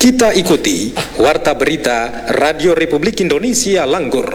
Kita ikuti Warta Berita Radio Republik Indonesia Langgur.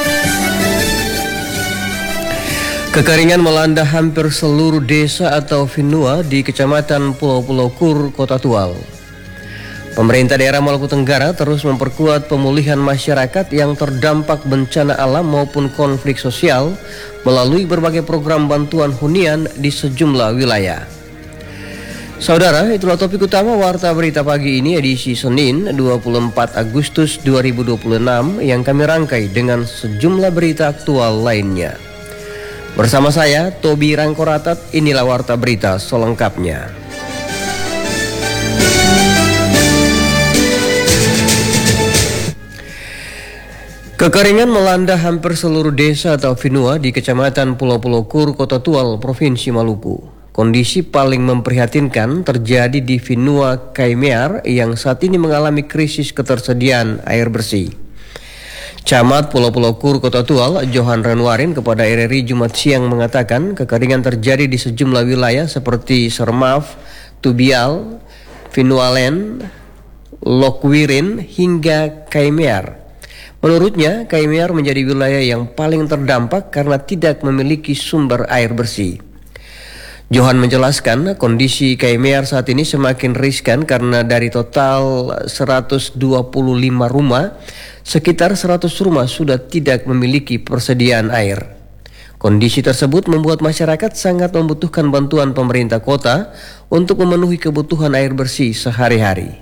Kekeringan melanda hampir seluruh desa atau Finua di Kecamatan Pulau-Pulau Kur, Kota Tual. Pemerintah daerah Maluku Tenggara terus memperkuat pemulihan masyarakat yang terdampak bencana alam maupun konflik sosial melalui berbagai program bantuan hunian di sejumlah wilayah. Saudara, itulah topik utama Warta Berita pagi ini edisi Senin 24 Agustus 2026 yang kami rangkai dengan sejumlah berita aktual lainnya. Bersama saya, Tobi Rangkoratat, inilah Warta Berita selengkapnya. Kekeringan melanda hampir seluruh desa atau Finua di Kecamatan Pulau-Pulau Kur, Kota Tual, Provinsi Maluku. Kondisi paling memprihatinkan terjadi di Finua Kaimear yang saat ini mengalami krisis ketersediaan air bersih. Camat Pulau-Pulau Kur, Kota Tual, Johan Renwarin kepada RRI Jumat siang mengatakan kekeringan terjadi di sejumlah wilayah seperti Sermaf, Tubial, Finualen, Lokwirin hingga Kaimear. Menurutnya, Kaimear menjadi wilayah yang paling terdampak karena tidak memiliki sumber air bersih. Johan menjelaskan kondisi Kaimear saat ini semakin riskan karena dari total 125 rumah, sekitar 100 rumah sudah tidak memiliki persediaan air. Kondisi tersebut membuat masyarakat sangat membutuhkan bantuan pemerintah kota untuk memenuhi kebutuhan air bersih sehari-hari.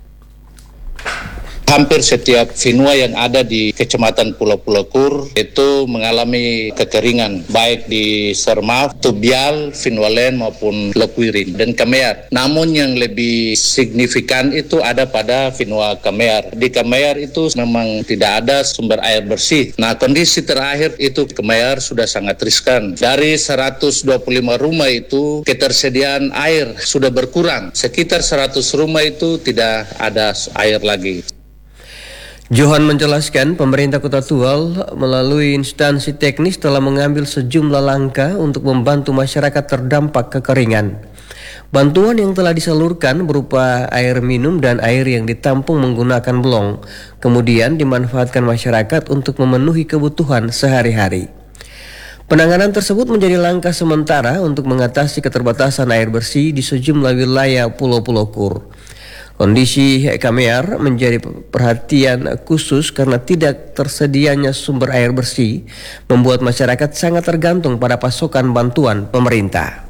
Hampir setiap Finua yang ada di Kecamatan Pulau-Pulau Kur itu mengalami kekeringan, baik di Sermaf, Tubial, Finualen maupun Lokwirin dan Kaimear. Namun yang lebih signifikan itu ada pada Finua Kaimear. Di Kaimear itu memang tidak ada sumber air bersih. Nah, kondisi terakhir itu Kaimear sudah sangat riskan. Dari 125 rumah itu ketersediaan air sudah berkurang. Sekitar 100 rumah itu tidak ada air lagi. Johan menjelaskan pemerintah Kota Tual melalui instansi teknis telah mengambil sejumlah langkah untuk membantu masyarakat terdampak kekeringan. Bantuan yang telah disalurkan berupa air minum dan air yang ditampung menggunakan blong, kemudian dimanfaatkan masyarakat untuk memenuhi kebutuhan sehari-hari. Penanganan tersebut menjadi langkah sementara untuk mengatasi keterbatasan air bersih di sejumlah wilayah Pulau-Pulau Kur. Kondisi Kaimear menjadi perhatian khusus karena tidak tersedianya sumber air bersih membuat masyarakat sangat tergantung pada pasokan bantuan pemerintah.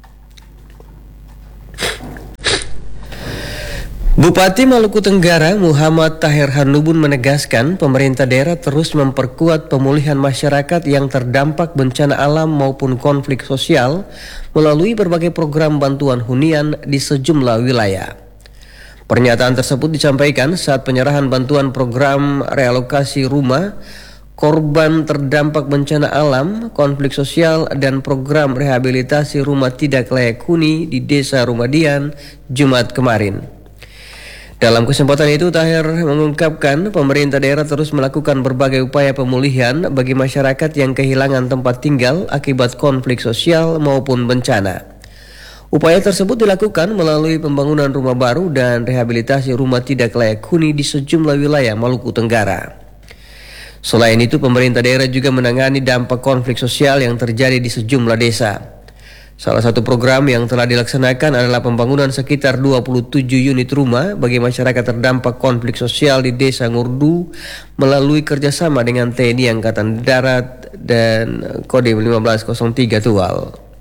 Bupati Maluku Tenggara Muhammad Tahir Hanubun menegaskan pemerintah daerah terus memperkuat pemulihan masyarakat yang terdampak bencana alam maupun konflik sosial melalui berbagai program bantuan hunian di sejumlah wilayah. Pernyataan tersebut disampaikan saat penyerahan bantuan program realokasi rumah korban terdampak bencana alam, konflik sosial, dan program rehabilitasi rumah tidak layak huni di Desa Rumadian, Jumat kemarin. Dalam kesempatan itu, Tahir mengungkapkan pemerintah daerah terus melakukan berbagai upaya pemulihan bagi masyarakat yang kehilangan tempat tinggal akibat konflik sosial maupun bencana. Upaya tersebut dilakukan melalui pembangunan rumah baru dan rehabilitasi rumah tidak layak huni di sejumlah wilayah Maluku Tenggara. Selain itu, pemerintah daerah juga menangani dampak konflik sosial yang terjadi di sejumlah desa. Salah satu program yang telah dilaksanakan adalah pembangunan sekitar 27 unit rumah bagi masyarakat terdampak konflik sosial di Desa Ngurdu melalui kerjasama dengan TNI Angkatan Darat dan Kodim 1503 Tual.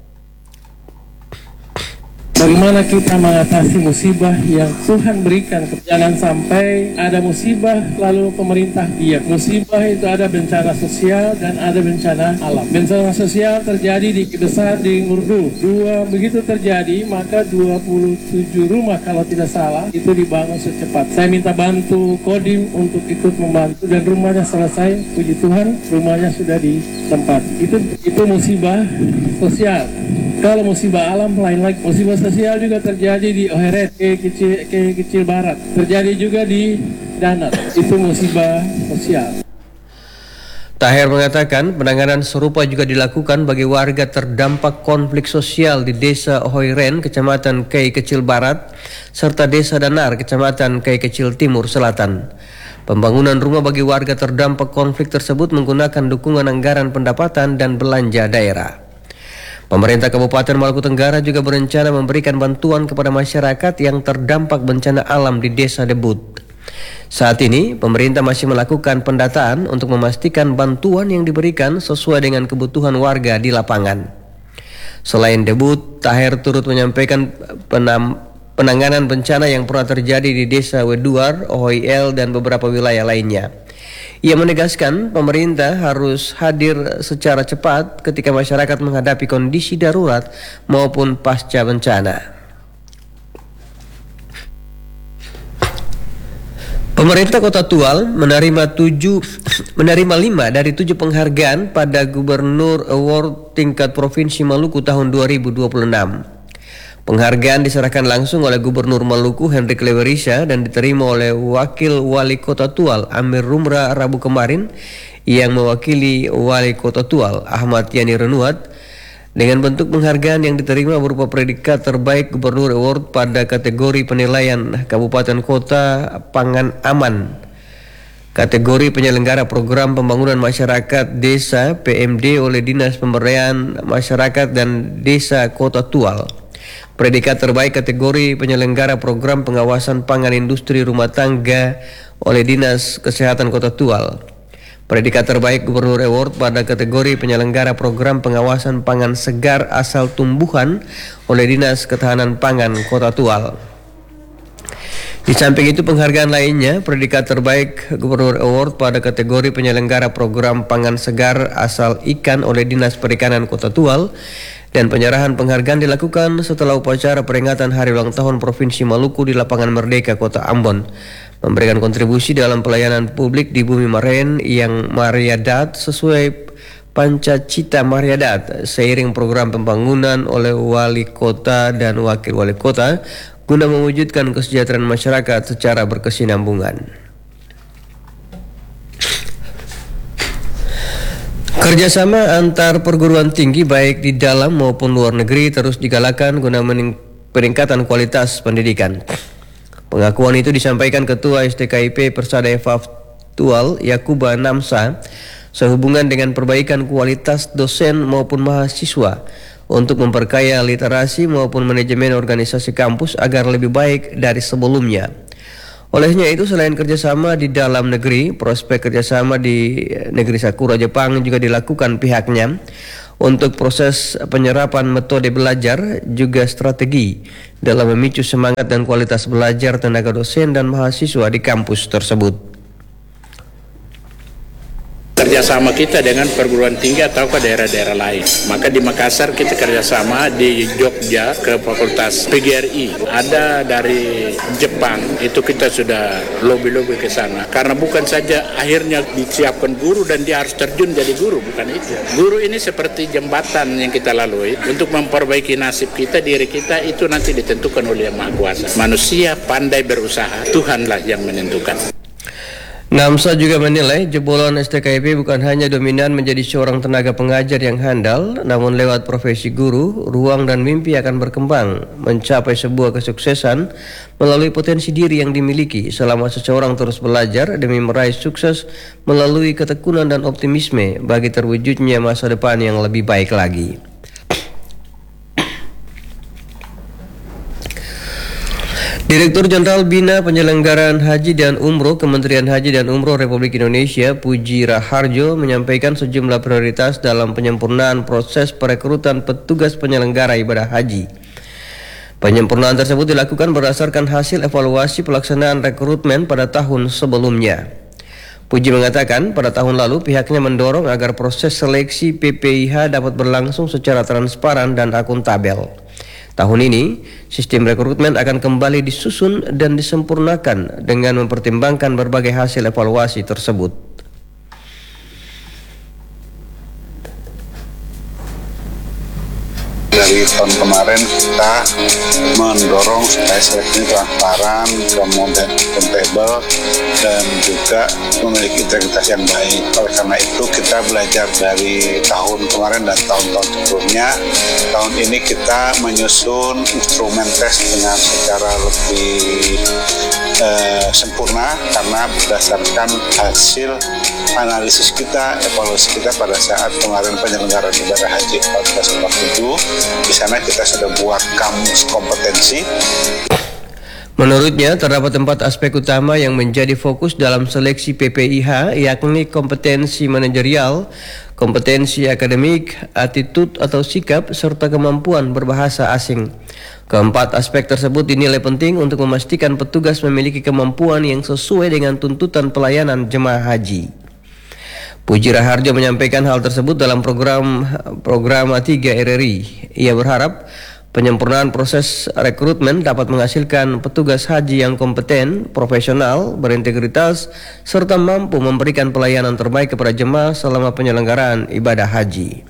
Bagaimana kita mengatasi musibah yang Tuhan berikan? Jangan sampai ada musibah lalu pemerintah diam. Musibah itu ada bencana sosial dan ada bencana alam. Bencana sosial terjadi di besar di Ngurdu. Begitu terjadi maka 27 rumah kalau tidak salah itu dibangun secepat. Saya minta bantu Kodim untuk ikut membantu dan rumahnya selesai. Puji Tuhan, rumahnya sudah di tempat. Itu musibah sosial. Kalau musibah alam lain lagi, musibah sosial juga terjadi di Oheret, kecil barat, terjadi juga di Danat, itu musibah sosial. Taher mengatakan penanganan serupa juga dilakukan bagi warga terdampak konflik sosial di Desa Hoiren, Kecamatan Kei Kecil Barat, serta Desa Danar, Kecamatan Kei Kecil Timur Selatan. Pembangunan rumah bagi warga terdampak konflik tersebut menggunakan dukungan anggaran pendapatan dan belanja daerah. Pemerintah Kabupaten Maluku Tenggara juga berencana memberikan bantuan kepada masyarakat yang terdampak bencana alam di Desa Debut. Saat ini, pemerintah masih melakukan pendataan untuk memastikan bantuan yang diberikan sesuai dengan kebutuhan warga di lapangan. Selain Debut, Taher turut menyampaikan penanganan bencana yang pernah terjadi di Desa Weduar, Ohoil, dan beberapa wilayah lainnya. Ia menegaskan pemerintah harus hadir secara cepat ketika masyarakat menghadapi kondisi darurat maupun pasca bencana. Pemerintah Kota Tual menerima 5 dari 7 penghargaan pada Gubernur Award tingkat Provinsi Maluku tahun 2026. Penghargaan diserahkan langsung oleh Gubernur Maluku Hendrik Lewerisha dan diterima oleh Wakil Wali Kota Tual Amir Rumra Rabu kemarin yang mewakili Wali Kota Tual Ahmad Yani Renuat. Dengan bentuk penghargaan yang diterima berupa predikat terbaik Gubernur Award pada kategori penilaian Kabupaten Kota Pangan Aman, kategori penyelenggara program pembangunan masyarakat desa PMD oleh Dinas Pemberdayaan Masyarakat dan Desa Kota Tual, predikat terbaik kategori penyelenggara program pengawasan pangan industri rumah tangga oleh Dinas Kesehatan Kota Tual, predikat terbaik Gubernur Award pada kategori penyelenggara program pengawasan pangan segar asal tumbuhan oleh Dinas Ketahanan Pangan Kota Tual. Di samping itu penghargaan lainnya, predikat terbaik Gubernur Award pada kategori penyelenggara program pangan segar asal ikan oleh Dinas Perikanan Kota Tual, dan penyerahan penghargaan dilakukan setelah upacara peringatan Hari Ulang Tahun Provinsi Maluku di Lapangan Merdeka Kota Ambon, memberikan kontribusi dalam pelayanan publik di Bumi Maren yang Mariadat sesuai Pancacita Mariadat seiring program pembangunan oleh Wali Kota dan Wakil Wali Kota guna mewujudkan kesejahteraan masyarakat secara berkesinambungan. Kerjasama antar perguruan tinggi baik di dalam maupun luar negeri terus digalakkan guna peningkatan kualitas pendidikan. Pengakuan itu disampaikan Ketua STKIP Persada FAF Tual Yakuba Namsa sehubungan dengan perbaikan kualitas dosen maupun mahasiswa untuk memperkaya literasi maupun manajemen organisasi kampus agar lebih baik dari sebelumnya. Olehnya itu, selain kerjasama di dalam negeri, prospek kerjasama di negeri Sakura Jepang juga dilakukan pihaknya untuk proses penyerapan metode belajar, juga strategi dalam memicu semangat dan kualitas belajar tenaga dosen dan mahasiswa di kampus tersebut. Kerjasama kita dengan perguruan tinggi atau ke daerah-daerah lain. Maka di Makassar kita kerjasama, di Jogja ke Fakultas PGRI. Ada dari Jepang, itu kita sudah lobby-lobby ke sana. Karena bukan saja akhirnya disiapkan guru dan dia harus terjun jadi guru, bukan itu. Guru ini seperti jembatan yang kita lalui untuk memperbaiki nasib kita, diri kita, itu nanti ditentukan oleh Yang Maha Kuasa. Manusia pandai berusaha, Tuhanlah yang menentukan. Namsa juga menilai jebolan STKIP bukan hanya dominan menjadi seorang tenaga pengajar yang handal, namun lewat profesi guru, ruang dan mimpi akan berkembang, mencapai sebuah kesuksesan melalui potensi diri yang dimiliki selama seseorang terus belajar demi meraih sukses melalui ketekunan dan optimisme bagi terwujudnya masa depan yang lebih baik lagi. Direktur Jenderal Bina Penyelenggaraan Haji dan Umroh Kementerian Haji dan Umroh Republik Indonesia Puji Raharjo menyampaikan sejumlah prioritas dalam penyempurnaan proses perekrutan petugas penyelenggara ibadah haji. Penyempurnaan tersebut dilakukan berdasarkan hasil evaluasi pelaksanaan rekrutmen pada tahun sebelumnya. Puji mengatakan pada tahun lalu pihaknya mendorong agar proses seleksi PPIH dapat berlangsung secara transparan dan akuntabel. Tahun ini, sistem rekrutmen akan kembali disusun dan disempurnakan dengan mempertimbangkan berbagai hasil evaluasi tersebut. dari tahun kemarin kita mendorong supaya seleksi transparan, kemudian akuntabel, dan juga memiliki integritas yang baik. Oleh karena itu kita belajar dari tahun kemarin dan tahun-tahun sebelumnya. Tahun ini kita menyusun instrumen tes dengan secara lebih sempurna karena berdasarkan hasil analisis kita, evaluasi kita pada saat kemarin penyelenggaraan ibadah haji 1447. Di sana kita sudah buat kamus kompetensi. Menurutnya, terdapat 4 aspek utama yang menjadi fokus dalam seleksi PPIH, yakni kompetensi manajerial, kompetensi akademik, attitude atau sikap, serta kemampuan berbahasa asing. Keempat aspek tersebut dinilai penting untuk memastikan petugas memiliki kemampuan yang sesuai dengan tuntutan pelayanan jemaah haji. Puji Raharjo menyampaikan hal tersebut dalam program 3 RRI. Ia berharap penyempurnaan proses rekrutmen dapat menghasilkan petugas haji yang kompeten, profesional, berintegritas, serta mampu memberikan pelayanan terbaik kepada jemaah selama penyelenggaraan ibadah haji.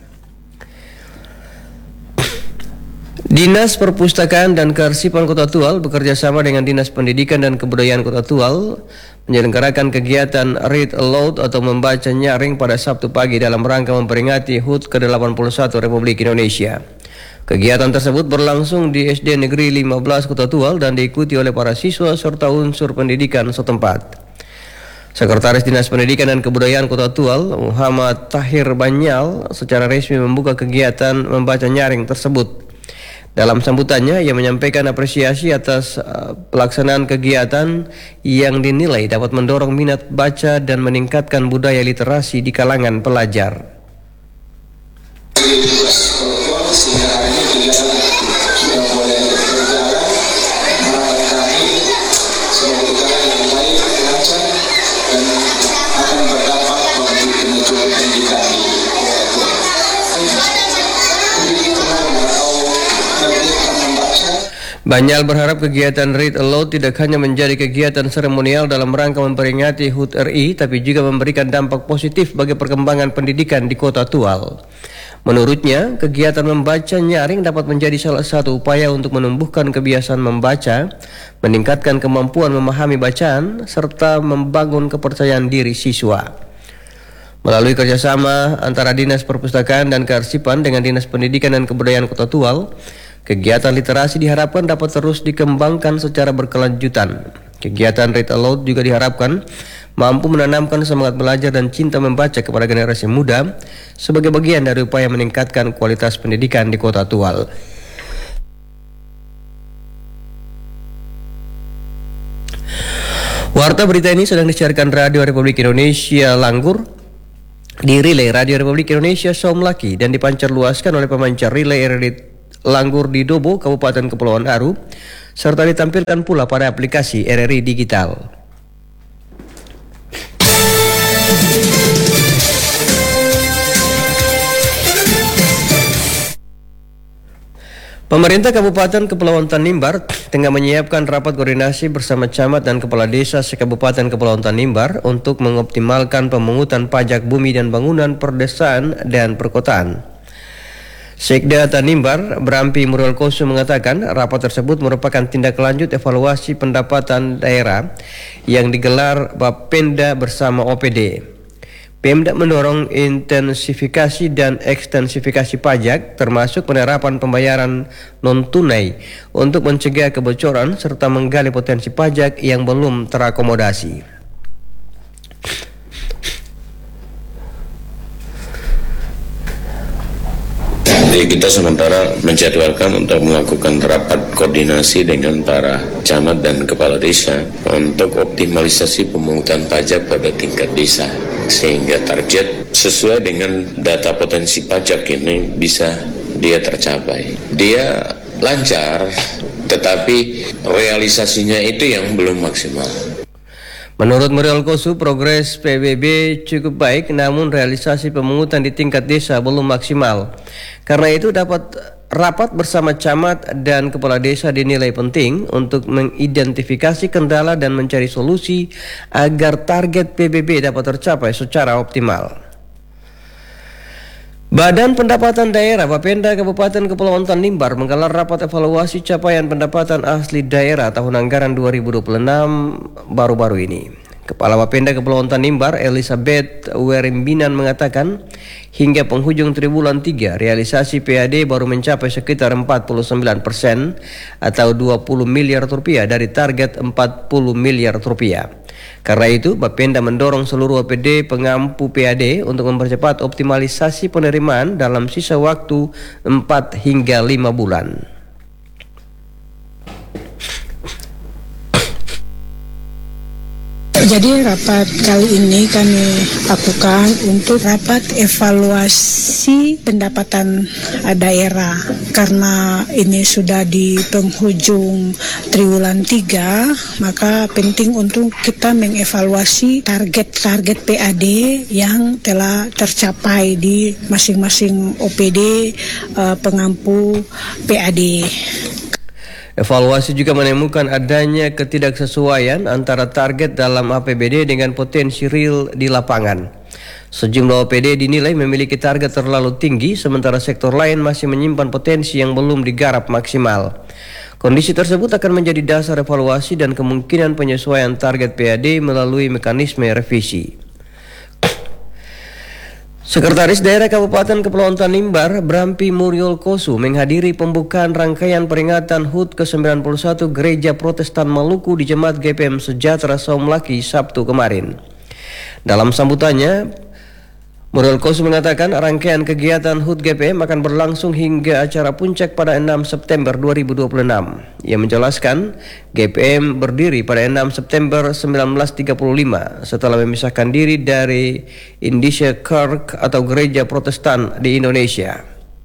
Dinas Perpustakaan dan Kearsipan Kota Tual bekerjasama dengan Dinas Pendidikan dan Kebudayaan Kota Tual menyelenggarakan kegiatan Read Aloud atau membaca nyaring pada Sabtu pagi dalam rangka memperingati HUT ke-81 Republik Indonesia. Kegiatan tersebut berlangsung di SD Negeri 15 Kota Tual dan diikuti oleh para siswa serta unsur pendidikan setempat. Sekretaris Dinas Pendidikan dan Kebudayaan Kota Tual, Muhammad Tahir Banyal, secara resmi membuka kegiatan membaca nyaring tersebut. Dalam sambutannya, ia menyampaikan apresiasi atas pelaksanaan kegiatan yang dinilai dapat mendorong minat baca dan meningkatkan budaya literasi di kalangan pelajar. Banyal berharap kegiatan Read Aloud tidak hanya menjadi kegiatan seremonial dalam rangka memperingati HUT RI, tapi juga memberikan dampak positif bagi perkembangan pendidikan di Kota Tual. Menurutnya, kegiatan membaca nyaring dapat menjadi salah satu upaya untuk menumbuhkan kebiasaan membaca, meningkatkan kemampuan memahami bacaan, serta membangun kepercayaan diri siswa. Melalui kerjasama antara Dinas Perpustakaan dan Kearsipan dengan Dinas Pendidikan dan Kebudayaan Kota Tual, kegiatan literasi diharapkan dapat terus dikembangkan secara berkelanjutan. Kegiatan Read Aloud juga diharapkan mampu menanamkan semangat belajar dan cinta membaca kepada generasi muda sebagai bagian dari upaya meningkatkan kualitas pendidikan di Kota Tual. Warta berita ini sedang disiarkan Radio Republik Indonesia Langgur di relay Radio Republik Indonesia Somlaki dan dipancarluaskan oleh pemancar relay RRI Langgur di Dobo, Kabupaten Kepulauan Aru, serta ditampilkan pula pada aplikasi RRI Digital. Pemerintah Kabupaten Kepulauan Tanimbar tengah menyiapkan rapat koordinasi bersama camat dan kepala desa se-Kabupaten Kepulauan Tanimbar untuk mengoptimalkan pemungutan pajak bumi dan bangunan perdesaan dan perkotaan. Sekda Tanimbar, Brampi Muralkoso mengatakan rapat tersebut merupakan tindak lanjut evaluasi pendapatan daerah yang digelar Bapenda bersama OPD. Pemda mendorong intensifikasi dan ekstensifikasi pajak termasuk penerapan pembayaran non-tunai untuk mencegah kebocoran serta menggali potensi pajak yang belum terakomodasi. Jadi kita sementara menjadwalkan untuk melakukan rapat koordinasi dengan para camat dan kepala desa untuk optimalisasi pemungutan pajak pada tingkat desa sehingga target sesuai dengan data potensi pajak ini bisa dia tercapai. Dia lancar, tetapi realisasinya itu yang belum maksimal. Menurut Muriel Kosu, progres PBB cukup baik, namun realisasi pemungutan di tingkat desa belum maksimal. Karena itu rapat bersama camat dan kepala desa dinilai penting untuk mengidentifikasi kendala dan mencari solusi agar target PBB dapat tercapai secara optimal. Badan Pendapatan Daerah Bapenda Kabupaten Kepulauan Tanimbar menggelar rapat evaluasi capaian pendapatan asli daerah tahun anggaran 2026 baru-baru ini. Kepala Bapenda Kepulauan Tanimbar Elizabeth Werimbinan mengatakan hingga penghujung triwulan 3 realisasi PAD baru mencapai sekitar 49% atau 20 miliar rupiah dari target 40 miliar rupiah. Karena itu, Bapenda mendorong seluruh APD pengampu PAD untuk mempercepat optimalisasi penerimaan dalam sisa waktu 4 hingga 5 bulan. Jadi rapat kali ini kami lakukan untuk rapat evaluasi pendapatan daerah karena ini sudah di penghujung triwulan 3, maka penting untuk kita mengevaluasi target-target PAD yang telah tercapai di masing-masing OPD pengampu PAD. Evaluasi juga menemukan adanya ketidaksesuaian antara target dalam APBD dengan potensi real di lapangan. Sejumlah OPD dinilai memiliki target terlalu tinggi, sementara sektor lain masih menyimpan potensi yang belum digarap maksimal. Kondisi tersebut akan menjadi dasar evaluasi dan kemungkinan penyesuaian target PAD melalui mekanisme revisi. Sekretaris Daerah Kabupaten Kepulauan Tanimbar, Brampi Muriol Kosu, menghadiri pembukaan rangkaian peringatan HUT ke-91 Gereja Protestan Maluku di Jemaat GPM Sejahtera Saumlaki Sabtu kemarin. Dalam sambutannya, Muriol Kosu mengatakan rangkaian kegiatan HUT GPM akan berlangsung hingga acara puncak pada 6 September 2026. Ia menjelaskan GPM berdiri pada 6 September 1935 setelah memisahkan diri dari Indische Kerk atau Gereja Protestan di Indonesia.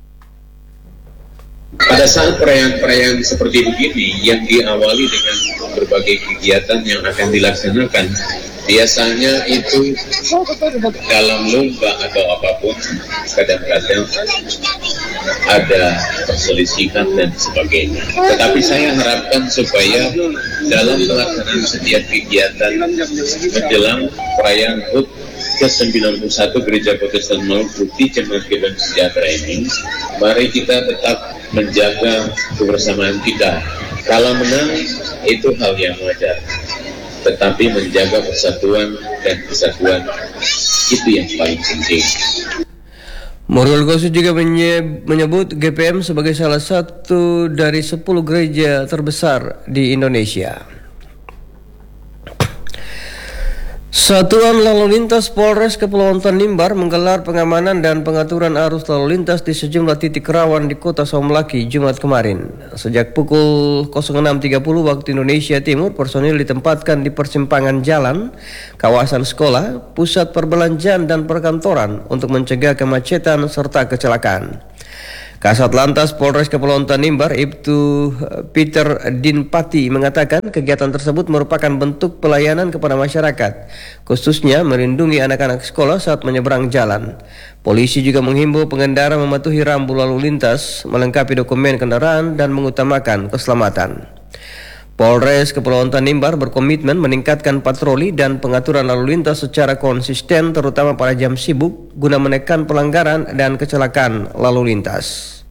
Pada saat perayaan-perayaan seperti begini yang diawali dengan berbagai kegiatan yang akan dilaksanakan, biasanya itu dalam lomba atau apapun kadang-kadang ada perselisihan dan sebagainya. Tetapi saya harapkan supaya dalam pelaksanaan setiap kegiatan menjelang perayaan HUT ke-91 Gereja Protestan Maluku di Jemaat GPM Sejahtera ini, mari kita tetap menjaga kebersamaan kita. Kalau menang itu hal yang wajar, tetapi menjaga persatuan dan kesatuan itu yang paling penting. Muriol Kosu juga menyebut GPM sebagai salah satu dari 10 gereja terbesar di Indonesia. Satuan Lalu Lintas Polres Kepulauan Tanimbar menggelar pengamanan dan pengaturan arus lalu lintas di sejumlah titik rawan di Kota Saumlaki Jumat kemarin. Sejak pukul 06.30 waktu Indonesia Timur, personil ditempatkan di persimpangan jalan, kawasan sekolah, pusat perbelanjaan dan perkantoran untuk mencegah kemacetan serta kecelakaan. Kasat Lantas Polres Kepulauan Tanimbar, Ibtu Peter Dinpati mengatakan kegiatan tersebut merupakan bentuk pelayanan kepada masyarakat, khususnya melindungi anak-anak sekolah saat menyeberang jalan. Polisi juga menghimbau pengendara mematuhi rambu lalu lintas, melengkapi dokumen kendaraan dan mengutamakan keselamatan. Polres Kepulauan Tanimbar berkomitmen meningkatkan patroli dan pengaturan lalu lintas secara konsisten, terutama pada jam sibuk, guna menekan pelanggaran dan kecelakaan lalu lintas.